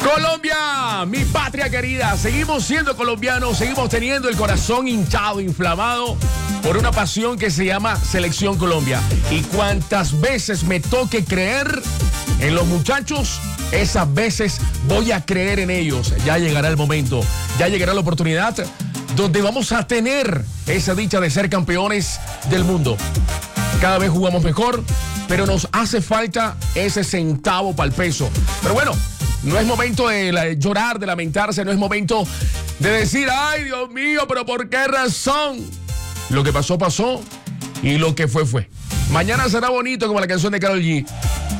Colombia, mi patria querida, seguimos siendo colombianos, seguimos teniendo el corazón hinchado, inflamado por una pasión que se llama Selección Colombia. Y cuantas veces me toque creer en los muchachos, esas veces voy a creer en ellos. Ya llegará el momento, ya llegará la oportunidad donde vamos a tener esa dicha de ser campeones del mundo. Cada vez jugamos mejor, pero nos hace falta ese centavo para el peso. Pero bueno, no es momento de llorar, de lamentarse, no es momento de decir, ay Dios mío, pero ¿por qué razón? Lo que pasó, pasó, y lo que fue. Mañana será bonito como la canción de Karol G.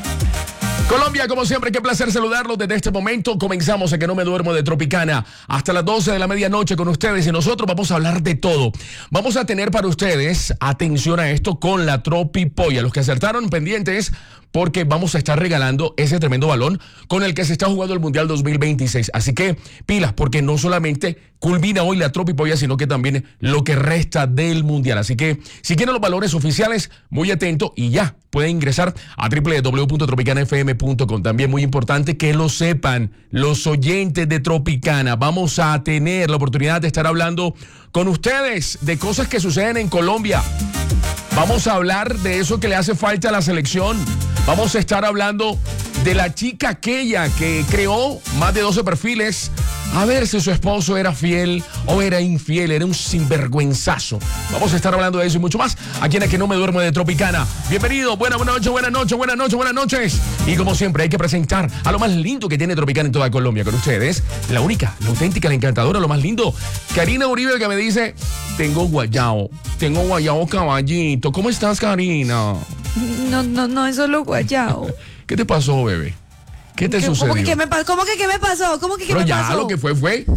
Colombia, como siempre, qué placer saludarlos desde este momento. Comenzamos a Que No Me Duermo de Tropicana hasta las 12 de la medianoche con ustedes y nosotros vamos a hablar de todo. Vamos a tener para ustedes, atención a esto, con la Tropipolla. Los que acertaron pendientes porque vamos a estar regalando ese tremendo balón con el que se está jugando el Mundial 2026. Así que pilas, porque no solamente culmina hoy la Tropipolla, sino que también lo que resta del Mundial. Así que si quieren los valores oficiales, muy atento y ya pueden ingresar a www.tropicanafm.com. También muy importante que lo sepan los oyentes de Tropicana. Vamos a tener la oportunidad de estar hablando con ustedes de cosas que suceden en Colombia. Vamos a hablar de eso que le hace falta a la selección. Vamos a estar hablando de la chica aquella que creó más de 12 perfiles a ver si su esposo era fiel o era infiel, era un sinvergüenzazo. Vamos a estar hablando de eso y mucho más aquí en Que No Me Duermo de Tropicana. Bienvenido, buenas noches. Y como siempre hay que presentar a lo más lindo que tiene Tropicana en toda Colombia con ustedes. La única, la auténtica, la encantadora, lo más lindo. Karina Uribe, que me dice, tengo guayao caballito. ¿Cómo estás, Karina? No es solo guayao. ¿Qué te pasó, bebé? ¿Qué te sucedió? ¿Cómo que qué me pasó? ¿Cómo que qué me pasó? Pero ya lo que fue.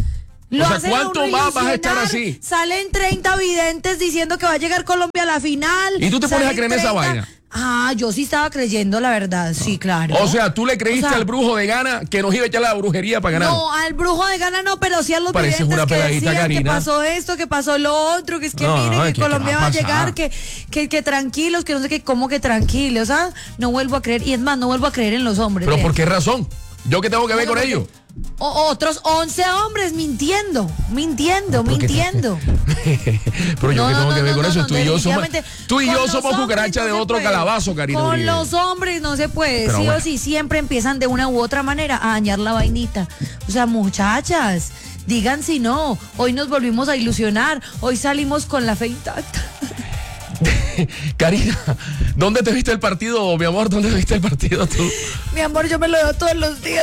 O sea, ¿cuánto más vas a estar así? Salen 30 videntes diciendo que va a llegar Colombia a la final. ¿Y tú te pones a creer en esa vaina? Ah, yo sí estaba creyendo, la verdad, sí, claro. O sea, ¿tú le creíste al brujo de Ghana que nos iba a echar la brujería para ganar? No, al brujo de Ghana no, pero sí a los Pareces videntes una que peladita, decían Karina. que pasó esto, que pasó lo otro, que es que miren, que Colombia va a llegar, que tranquilos, que no sé qué, ¿cómo que tranquilos? ¿Ah? No vuelvo a creer, y es más, no vuelvo a creer en los hombres. ¿Pero por qué razón? ¿Yo qué tengo que ver con ello? Otros 11 hombres mintiendo. Pero yo qué tengo que ver con eso. Tú y yo somos cucaracha de otro calabazo, Karina. Con los hombres no se puede. Pero sí bueno. O sí, siempre empiezan de una u otra manera a dañar la vainita. O sea, muchachas, digan si no. Hoy nos volvimos a ilusionar. Hoy salimos con la fe intacta. Karina, ¿dónde te viste el partido, mi amor? ¿Dónde viste el partido tú? Mi amor, yo me lo veo todos los días,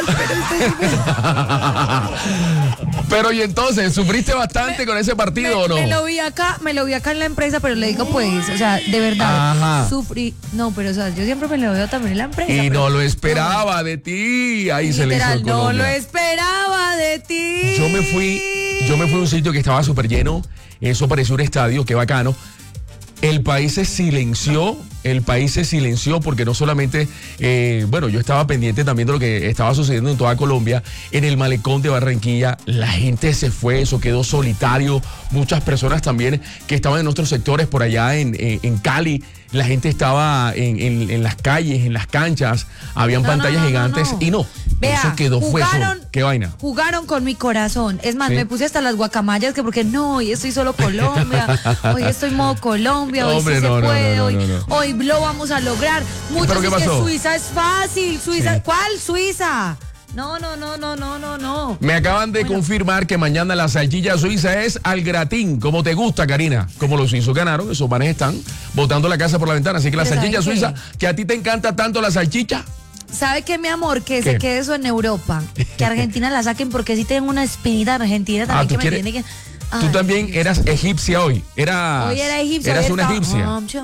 pero y entonces, ¿sufriste bastante con ese partido o no? Me lo vi acá en la empresa, pero le digo pues, o sea, de verdad, sufrí. No, pero o sea, yo siempre me lo veo también en la empresa. Y no lo esperaba de ti. Ahí se le hizo el Colombia. No lo esperaba de ti. Yo me fui a un sitio que estaba súper lleno. Eso pareció un estadio, qué bacano. El país se silenció porque no solamente, yo estaba pendiente también de lo que estaba sucediendo en toda Colombia, en el malecón de Barranquilla, la gente se fue, eso quedó solitario, muchas personas también que estaban en otros sectores por allá en Cali, la gente estaba en las calles, en las canchas, habían pantallas gigantes y no. Vea, eso quedó fueso. ¿Qué vaina? Jugaron con mi corazón. Es más, ¿sí? Me puse hasta las guacamayas porque no, hoy estoy solo Colombia, hoy estoy modo Colombia, hoy sí se puede, hoy lo vamos a lograr. Muchos dicen que Suiza es fácil, Suiza, sí. ¿Cuál Suiza? No. Me acaban de confirmar que mañana la salchicha suiza es al gratín, como te gusta, Karina. Como los suizos ganaron, esos manes están botando la casa por la ventana. Así que la salchicha suiza, que a ti te encanta tanto la salchicha. ¿Sabe qué, mi amor? Que se quede eso en Europa. Que Argentina la saquen porque sí tengo una espinita argentina también que me tiene que... Tú también eras egipcia hoy. Hoy era egipcia. Eras una egipcia.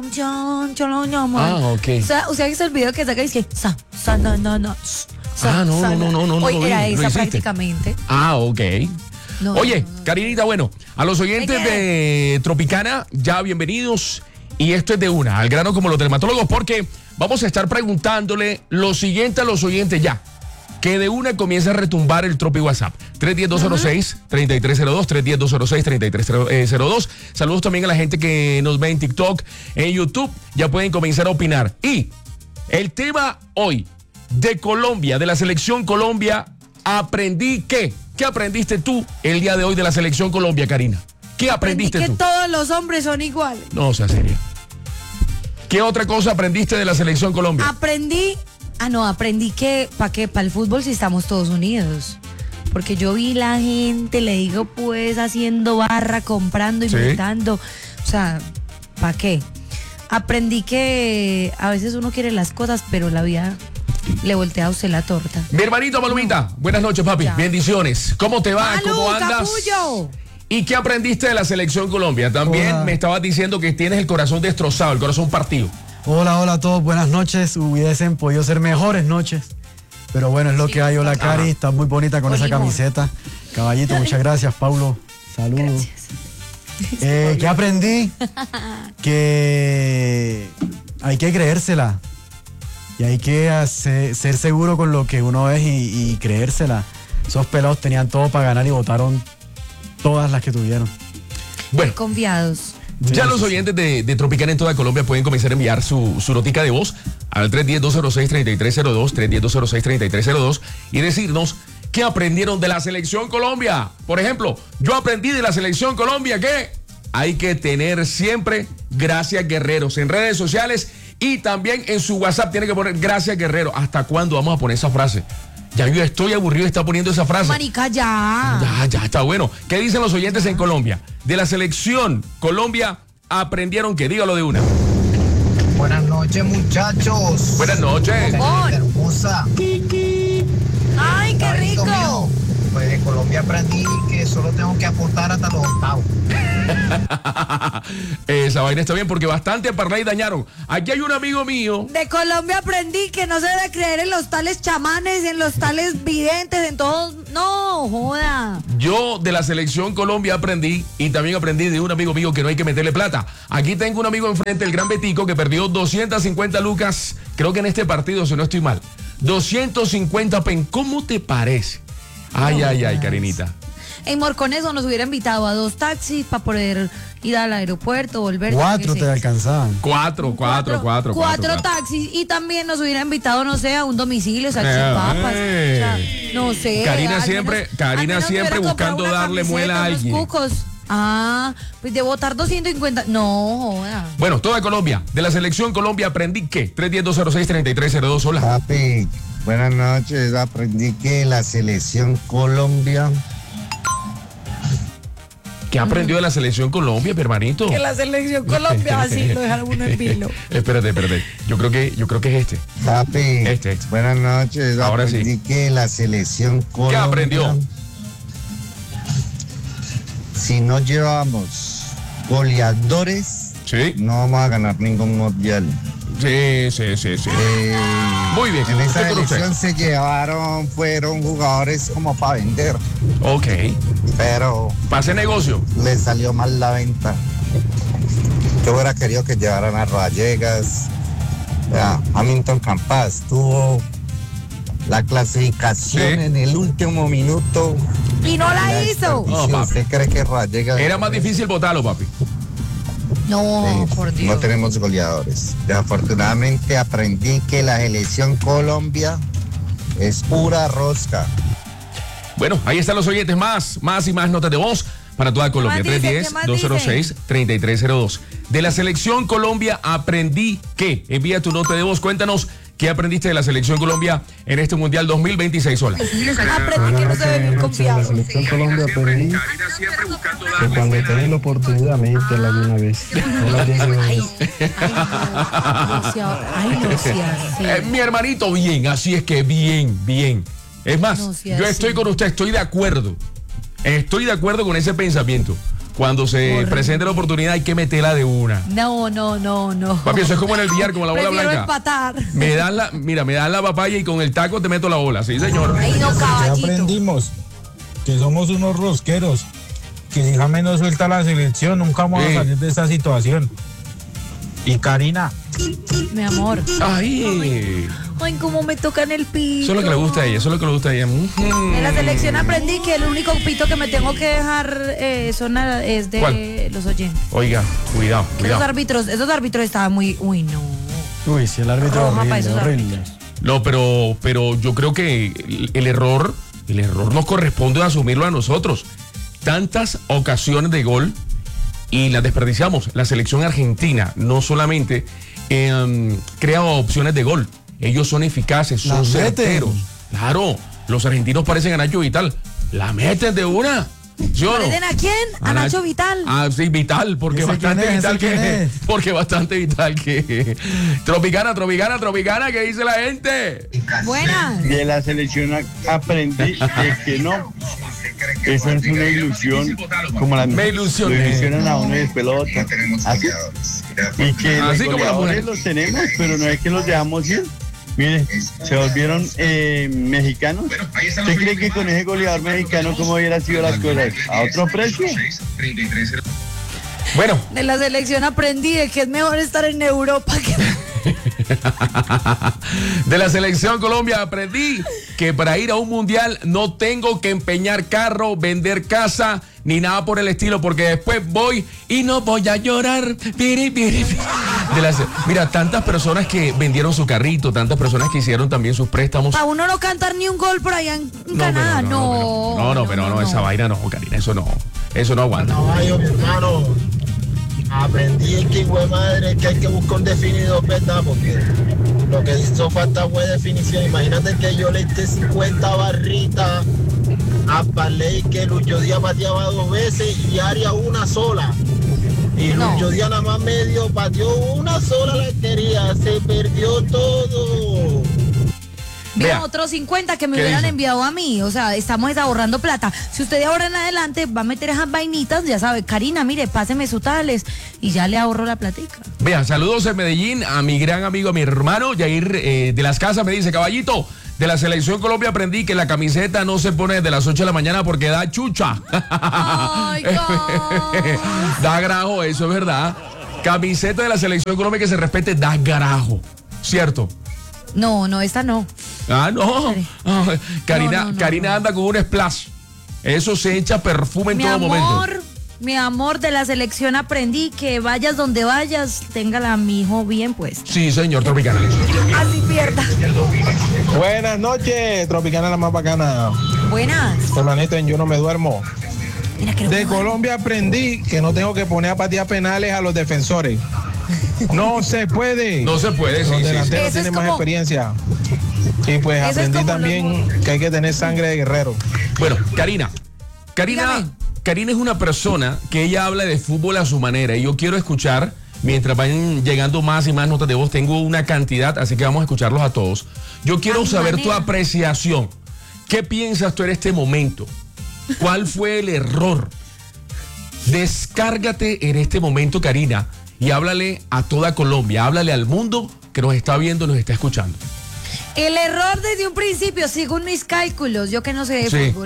Ok. O sea, ¿usted ha visto el video que saca y dice no. Hoy era esa prácticamente. Ok. Oye, Karinita, bueno, a los oyentes de Tropicana, ya bienvenidos. Y esto es de una, al grano como los dermatólogos, porque vamos a estar preguntándole lo siguiente a los oyentes ya. Que de una comienza a retumbar el Tropi WhatsApp. 310-206-3302, 310-206-3302. Saludos también a la gente que nos ve en TikTok, en YouTube. Ya pueden comenzar a opinar. Y el tema hoy de Colombia, de la selección Colombia, ¿aprendí qué? ¿Qué aprendiste tú el día de hoy de la Selección Colombia, Karina? ¿Qué aprendiste tú? Que todos los hombres son iguales. No, sea seria. ¿Qué otra cosa aprendiste de la Selección Colombia? Aprendí que, ¿para el fútbol si estamos todos unidos? Porque yo vi la gente, le digo pues, haciendo barra, comprando, invitando. O sea, ¿para qué? Aprendí que a veces uno quiere las cosas, pero la vida le voltea a usted la torta. Mi hermanito Malumita, buenas noches, papi. Ya. Bendiciones. ¿Cómo te va? Malu, ¿cómo andas? Capullo. ¿Y qué aprendiste de la Selección Colombia? También me estabas diciendo que tienes el corazón destrozado, el corazón partido. Hola a todos, buenas noches. Hubiesen podido ser mejores noches, pero bueno, es lo que hay. Hola, Cari, está muy bonita con esa camiseta. Caballito, muchas gracias, Paulo. Saludos. ¿Qué aprendí? Que hay que creérsela y hay que ser seguro con lo que uno es y creérsela. Esos pelados tenían todo para ganar y votaron todas las que tuvieron. Bueno, confiados. Ya los oyentes de Tropicana en toda Colombia pueden comenzar a enviar su notica de voz al 310-206-3302, 310-206-3302 y decirnos qué aprendieron de la Selección Colombia. Por ejemplo, yo aprendí de la Selección Colombia que hay que tener siempre gracias guerreros en redes sociales y también en su WhatsApp tiene que poner gracias guerrero. ¿Hasta cuándo vamos a poner esa frase? Ya yo estoy aburrido de estar poniendo esa frase. Marica, ya. Ya está bueno. ¿Qué dicen los oyentes en Colombia? De la Selección Colombia aprendieron que, dígalo de una. Buenas noches, muchachos. Buenas noches. Hermosa. Ay, qué rico. Mío, pues de Colombia aprendí que solo tengo que aportar hasta los octavos. Esa vaina está bien porque bastante parlay dañaron. Aquí hay un amigo mío. De Colombia aprendí que no se debe creer en los tales chamanes, en los tales videntes, en todos. No, joda. Yo de la Selección Colombia aprendí y también aprendí de un amigo mío que no hay que meterle plata. Aquí tengo un amigo enfrente, el Gran Betico, que perdió 250 lucas, creo que en este partido, si no estoy mal. 250 pen. ¿Cómo te parece? Ay, Karinita. En Morcones nos hubiera invitado a 2 taxis para poder ir al aeropuerto, volver. 4 te alcanzaban. 4 taxis y también nos hubiera invitado, no sé, a un domicilio, salchipapas. O sea, no sé. Karina siempre buscando darle muela a alguien. Cucos. Pues de votar 250. No, joda. Bueno, toda Colombia. De la Selección Colombia aprendí que 310-206-3302. Hola. Papi, buenas noches. Aprendí que la Selección Colombia. ¿Qué aprendió de la Selección Colombia, hermanito? Que la Selección Colombia, así lo dejaron uno en vilo. Espérate. Yo creo que es este. Papi, este. Buenas noches. Ahora aprendí que la Selección Colombia. ¿Qué aprendió? Si no llevamos goleadores, no vamos a ganar ningún mundial. Sí. Muy bien. En esa elección fueron jugadores como para vender. Ok. Pero pase negocio. Le salió mal la venta. Yo hubiera querido que llevaran a Rodallegas. Hamilton Campas tuvo la clasificación en el último minuto. Y no la hizo. No, ¿usted cree que Rodallegas era más difícil votarlo, papi? No, por Dios. No tenemos goleadores. Desafortunadamente aprendí que la Selección Colombia es pura rosca. Bueno, ahí están los oyentes. Más y más notas de voz para toda Colombia. 310-206-3302. De la Selección Colombia aprendí que. Envía tu nota de voz. Cuéntanos qué aprendiste de la Selección Colombia en este Mundial 2026. Hola. Aprendí que no se debe confiar. De la Selección Colombia aprendí que cuando tenés la oportunidad me diste alguna vez. No sea. Mi hermanito, bien. Así es que bien. Es más, yo estoy con usted, estoy de acuerdo. Estoy de acuerdo con ese pensamiento. Cuando se presente la oportunidad hay que meterla de una. No. Papi, eso es como en el billar, como la bola blanca. Empatar. Me das la papaya y con el taco te meto la bola, ¿sí, señor? Ahí no, caballito. Ya aprendimos que somos unos rosqueros, que si James no suelta la selección, nunca vamos a salir de esta situación. Y Karina. Mi amor. Ay, cómo me tocan el pito. Eso es lo que le gusta a ella, En la selección aprendí que el único pito que me tengo que dejar es de ¿cuál? Los oyentes. Oiga, cuidado. Esos árbitros estaban muy... Uy, no. Uy, si el árbitro horrible. No, pero yo creo que el error El error nos corresponde asumirlo a nosotros. Tantas ocasiones de gol y las desperdiciamos. La selección argentina no solamente crea opciones de gol, ellos son eficaces, son certeros. Claro, los argentinos parecen a Nacho Vital. La meten de una. ¿Sí o no? ¿Parecen a quién? A Nacho Vital. Ah, sí, Vital, porque bastante vital que. Porque bastante vital que. Tropicana, ¿qué dice la gente? Buenas. De la selección aprendí que no. Eso es una ilusión, como la me ilusioné. Lo ilusionan a uno y después lo otro. Así. Y que así los goleadores los tenemos, pero no es que los dejamos ir. Mire, se volvieron mexicanos. ¿Usted cree que con ese goleador mexicano cómo hubiera sido las cosas? ¿A otro precio? Bueno. De la selección aprendí de que es mejor estar en Europa que... De la selección Colombia aprendí que para ir a un mundial no tengo que empeñar carro, vender casa ni nada por el estilo, porque después voy y no voy a llorar. Mira, tantas personas que vendieron su carrito, tantas personas que hicieron también sus préstamos. A uno no cantar ni un gol por allá en Canadá, no, esa vaina no, Karina, eso no aguanta. Caballo, mi hermano, aprendí que hijo de madre que hay que buscar un definido, ¿verdad? Porque lo que hizo falta fue definición. Imagínate que yo le eché 50 barritas a Parley, que Lucho Díaz pateaba 2 veces y Arias una sola. Y Lucho Díaz nada más medio pateó una sola, la quería, se perdió todo. Vea, otros 50 que me hubieran enviado a mí. O sea, estamos ahorrando plata. Si usted de ahora en adelante va a meter esas vainitas, ya sabe, Karina, mire, páseme sus tales y ya le ahorro la platica. Vea, saludos en Medellín a mi gran amigo, a mi hermano Yair de las Casas. Me dice, caballito, de la selección Colombia aprendí que la camiseta no se pone desde las 8 de la mañana porque da chucha. Ay, da garajo, eso es verdad. Camiseta de la selección Colombia que se respete, da garajo, ¿cierto? No, esta no. Ah, no. Karina anda con un splash. Eso se echa perfume en todo momento. Mi amor, de la selección aprendí que vayas donde vayas, téngala, mi hijo, bien puesta. Sí, señor, Tropicana. Así pierda. Buenas noches, Tropicana la más bacana. Buenas. Hermanito, en Yo No Me Duermo. De Colombia aprendí que no tengo que poner a patear penales a los defensores. No se puede. No se puede, sí. Los delanteros tienen más experiencia. Y pues aprendí también que hay que tener sangre de guerrero. Bueno, Karina es una persona que ella habla de fútbol a su manera. Y yo quiero escuchar, mientras vayan llegando más y más notas de voz, tengo una cantidad, así que vamos a escucharlos a todos. Yo quiero saber tu apreciación. ¿Qué piensas tú en este momento? ¿Cuál fue el error? Descárgate en este momento, Karina, y háblale a toda Colombia, háblale al mundo que nos está viendo, nos está escuchando. El error desde un principio, según mis cálculos, yo que no sé de fútbol,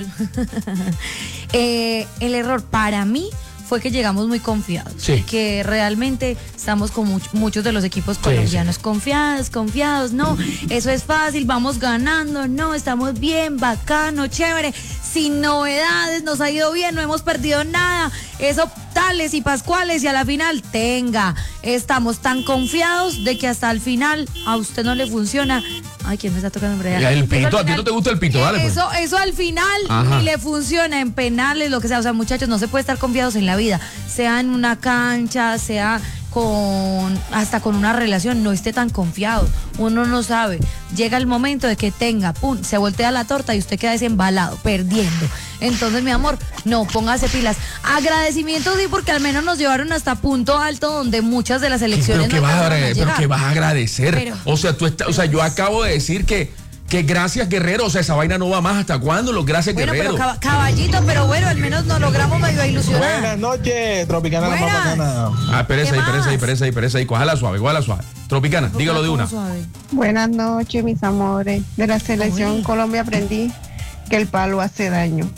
el error para mí fue que llegamos muy confiados. Sí. Que realmente estamos con muchos de los equipos colombianos confiados. No, eso es fácil, vamos ganando. No, estamos bien, bacano, chévere, sin novedades, nos ha ido bien, no hemos perdido nada. Eso, tales y pascuales, y a la final, estamos tan confiados de que hasta el final a usted no le funciona. Ay, ¿quién me está tocando? El pito, a ti no te gusta el pito, dale. Pues. Eso al final ni le funciona en penales, lo que sea. O sea, muchachos, no se puede estar confiados en la vida. Sea en una cancha, sea hasta con una relación, no esté tan confiado. Uno no sabe. Llega el momento de que se voltea la torta y usted queda desembalado, perdiendo. Entonces, mi amor, no, póngase pilas. Agradecimiento, sí, porque al menos nos llevaron hasta punto alto donde muchas de las elecciones pero que vas a agradecer. O sea, yo acabo de decir que gracias, Guerrero, o sea, esa vaina no va más. ¿Hasta cuándo? Los gracias, Guerrero. Pero caballito, pero bueno, al menos nos logramos medio ilusionar. Buenas noches, Tropicana la más bacana. Espérese ahí, cójala suave. Tropicana, dígalo de una. Buenas noches, mis amores. De la selección Colombia aprendí que el palo hace daño.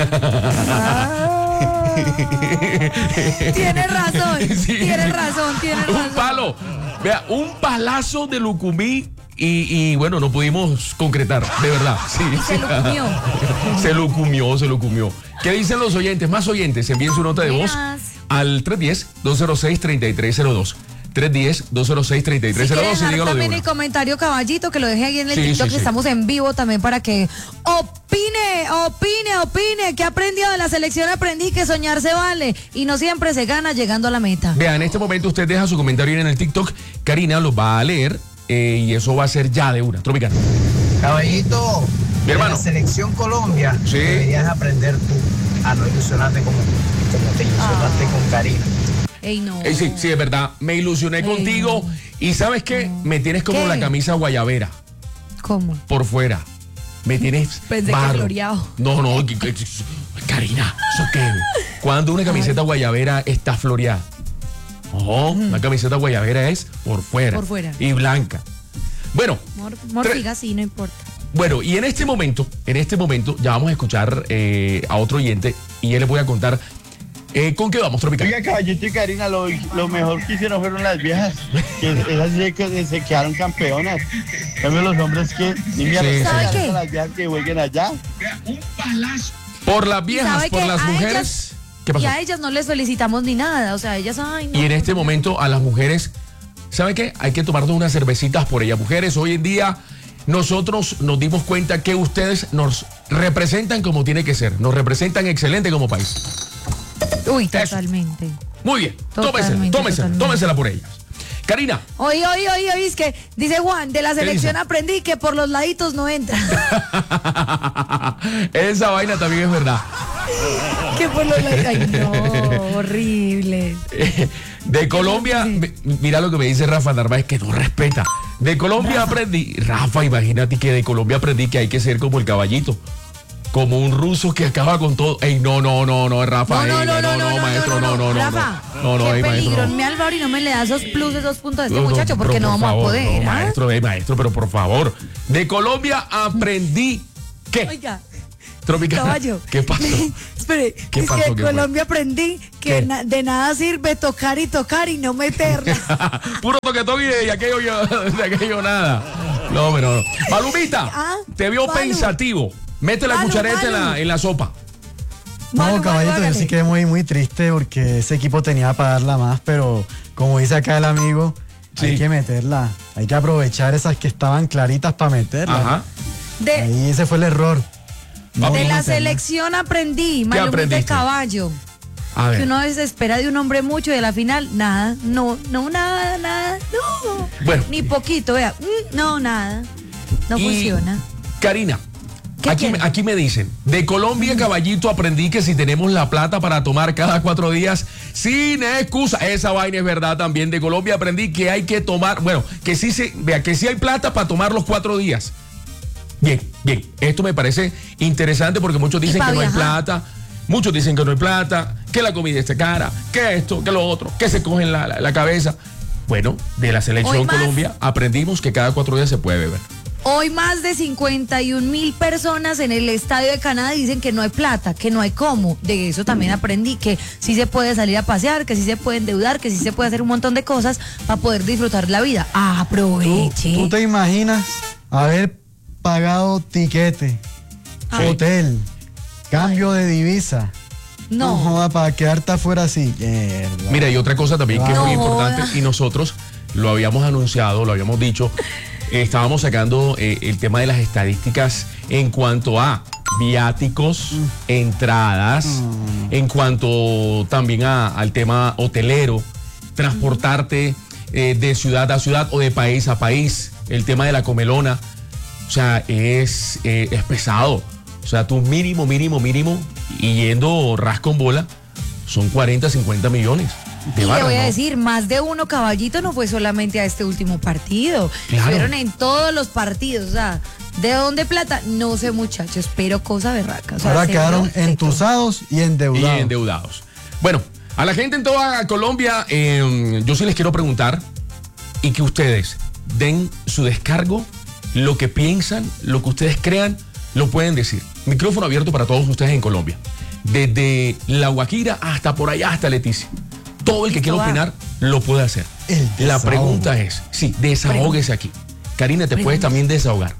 Tienes razón. Un palo, vea, un palazo de Lucumí. Y bueno, no pudimos concretar, de verdad. Sí. Se lucumió. ¿Qué dicen los oyentes? Más oyentes, envíen su nota de voz al 310-206-3302. 310-206-3302 y dígalo también de una. el comentario, caballito, que lo deje ahí en el TikTok, que estamos en vivo también para que opine opine. ¿Qué aprendió de la selección? Aprendí que soñar se vale y no siempre se gana llegando a la meta. Vean, en este momento usted deja su comentario en el TikTok. Karina lo va a leer y eso va a ser ya de una. Tropicana. Caballito, mi hermano. De la selección Colombia, sí, deberías aprender tú a no ilusionarte como te ilusionaste con Karina. Ey, no. Sí, es verdad. Me ilusioné contigo no. y ¿sabes qué? Me tienes como la camisa guayabera. ¿Cómo? Por fuera. Me tienes Pensé barro. que floreado. No, Karina, ¿eso qué? Cuando una camiseta guayabera está floreada. Una camiseta guayabera es por fuera. Por fuera. Y blanca. Bueno. Morfiga, sí, no importa. Bueno, y en este momento, ya vamos a escuchar a otro oyente y él les voy a contar con qué vamos, Tropical. Oiga, Caballito y Karina, lo mejor que hicieron fueron las viejas, que esas que se quedaron campeonas. También los hombres que ni mierda, ¿Sabe qué? las viejas que jueguen allá. Por las viejas, por las mujeres. ¿Qué pasó? Y a ellas no les felicitamos ni nada, o sea, ellas, ay, no. Y en este momento a las mujeres, ¿sabe qué? Hay que tomarnos unas cervecitas por ellas. Mujeres, hoy en día nosotros nos dimos cuenta que ustedes nos representan como tiene que ser. Nos representan excelente como país. Uy, totalmente. Eso. Muy bien, Totalmente. tómesela por ellas. Karina. Oye, es que dice Juan, de la selección aprendí que por los laditos no entra. Esa vaina también es verdad. Que por los laditos, ay no, horrible. De Colombia, mira lo que me dice Rafa Narváez, que no respeta. De Colombia aprendí, Rafa, imagínate que de Colombia aprendí que hay que ser como el caballito. Como un ruso que acaba con todo. Ey, no, Rafa. No, maestro, no. Rafa, no, qué peligro. maestro. Me Álvaro y no me le da esos plus, esos puntos a este muchacho, porque no vamos a poder. No, maestro, pero por favor. De Colombia aprendí que. Oiga. Tropical. Caballo. ¿Qué pasó? Espere, ¿Qué es pasó? que en ¿Qué Colombia aprendí que de nada sirve tocar y no meterla. Puro toquetón y de aquello nada. No, pero no. Palomita, te vio pensativo. Mete la cuchareta en la sopa. No, caballito, yo sí quedé muy triste porque ese equipo tenía para darla más, pero como dice acá el amigo, hay que meterla. Hay que aprovechar esas que estaban claritas para meterla. Ajá. Ahí ese fue el error. De la selección aprendí, Malumita Caballo. A ver. Que uno a veces espera de un hombre mucho y de la final, nada, no, Bueno. Ni poquito, vea, nada, no funciona. Karina, aquí me dicen, de Colombia, caballito, aprendí que si tenemos la plata para tomar cada 4 días, sin excusa, esa vaina es verdad también. De Colombia aprendí que hay que tomar, que sí hay plata para tomar los 4 días. Bien, esto me parece interesante porque muchos dicen que no hay plata. Muchos dicen que no hay plata, que la comida está cara, que esto, que lo otro, que se cogen la cabeza. Bueno, de la selección Colombia aprendimos que cada 4 días se puede beber. Hoy más de 51,000 personas en el estadio de Canadá dicen que no hay plata, que no hay cómo. De eso también aprendí que sí se puede salir a pasear, que sí se puede endeudar, que sí se puede hacer un montón de cosas para poder disfrutar la vida. Aproveche. ¿Tú te imaginas haber pagado tiquete, hotel, cambio de divisa? No joda, para quedarte afuera así. Mira, y otra cosa también que es muy importante, y nosotros lo habíamos anunciado, lo habíamos dicho, estábamos sacando el tema de las estadísticas en cuanto a viáticos, entradas, en cuanto también al tema hotelero, transportarte de ciudad a ciudad o de país a país, el tema de la comelona. O sea, es pesado. O sea, tú mínimo, y yendo ras con bola, son 40, 50 millones. Y le voy a decir, más de uno, caballito, no fue solamente a este último partido. Fueron en todos los partidos. O sea, ¿de dónde plata? No sé, muchachos, pero cosa berraca. O sea, ahora quedaron entusados y endeudados. Bueno, a la gente en toda Colombia, yo sí les quiero preguntar y que ustedes den su descargo. Lo que piensan, lo que ustedes crean, lo pueden decir. Micrófono abierto para todos ustedes en Colombia. Desde La Guajira hasta por allá, hasta Leticia. Todo el que quiera opinar lo puede hacer. La pregunta es, desahóguese aquí. Karina, te puedes también desahogar.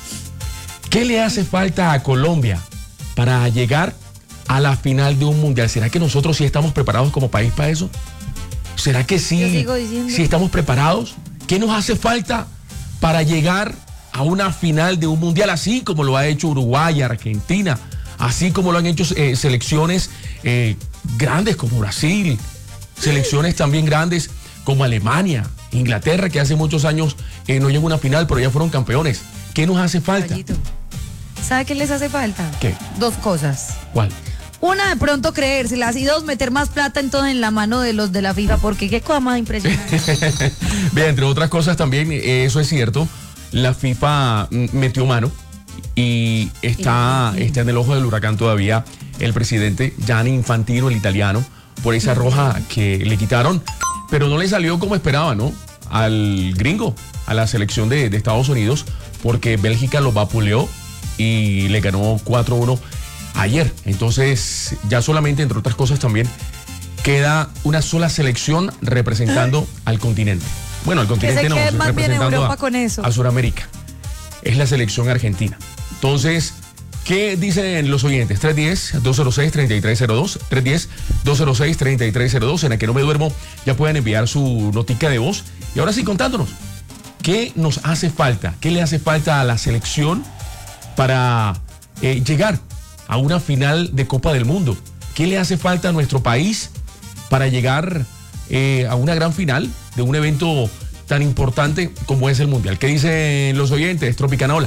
¿Qué le hace falta a Colombia para llegar a la final de un mundial? ¿Será que nosotros sí estamos preparados como país para eso? ¿Será que sí estamos preparados? ¿Qué nos hace falta para llegar a una final de un mundial así como lo ha hecho Uruguay, Argentina, así como lo han hecho selecciones grandes como Brasil, selecciones también grandes como Alemania, Inglaterra, que hace muchos años no llegó a una final, pero ya fueron campeones. ¿Qué nos hace falta? Caballito, ¿sabe qué les hace falta? ¿Qué? 2 cosas. ¿Cuál? Una, de pronto creérselas, y 2, meter más plata entonces en la mano de los de la FIFA, porque qué cosa más impresionante. Bien, entre otras cosas también, eso es cierto, la FIFA metió mano y está en el ojo del huracán todavía el presidente Gianni Infantino, el italiano, por esa roja que le quitaron, pero no le salió como esperaba, ¿no? Al gringo, a la selección de Estados Unidos, porque Bélgica lo vapuleó y le ganó 4-1 ayer. Entonces, ya solamente, entre otras cosas también, queda una sola selección representando al continente. Bueno, al continente no, más bien representando Europa con eso. A Sudamérica. Es la selección argentina. Entonces, ¿qué dicen los oyentes? 310-206-3302. 310-206-3302. En la que no me duermo, ya pueden enviar su notica de voz. Y ahora sí, contándonos, ¿qué nos hace falta? ¿Qué le hace falta a la selección para llegar a una final de Copa del Mundo? ¿Qué le hace falta a nuestro país para llegar a una gran final de un evento tan importante como es el Mundial? ¿Qué dicen los oyentes? Tropicanola.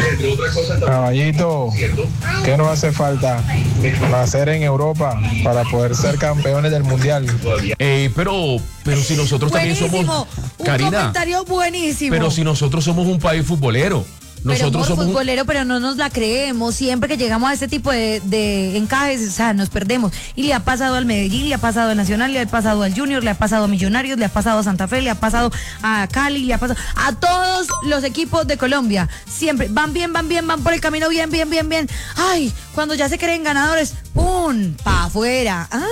Caballito, ¿qué nos hace falta? Nacer en Europa para poder ser campeones del Mundial. Pero si nosotros buenísimo, también somos... Karina, un comentario buenísimo. Pero si nosotros somos un país futbolero. Nosotros somos futbolero, pero no nos la creemos. Siempre que llegamos a este tipo de encajes, o sea, nos perdemos. Y le ha pasado al Medellín, le ha pasado al Nacional, le ha pasado al Junior, le ha pasado a Millonarios, le ha pasado a Santa Fe, le ha pasado a Cali, le ha pasado a todos los equipos de Colombia. Siempre van bien, van por el camino bien. Ay, cuando ya se creen ganadores, ¡pum! Pa' afuera. ¿Ah?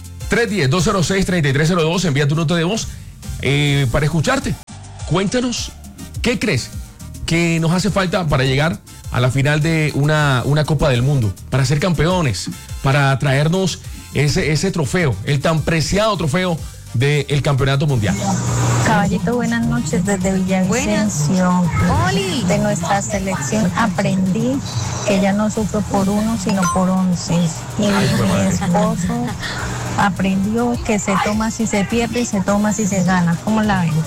310-206-3302, envía tu nota de voz para escucharte. Cuéntanos, ¿qué crees que nos hace falta para llegar a la final de una Copa del Mundo, para ser campeones, para traernos ese trofeo, el tan preciado trofeo del Campeonato Mundial? Caballito, buenas noches desde Villavicencio. Oli. De nuestra selección aprendí que ya no sufro por 1, sino por 11. Y mi esposo aprendió que se toma si se pierde y se toma si se gana. ¿Cómo la ven?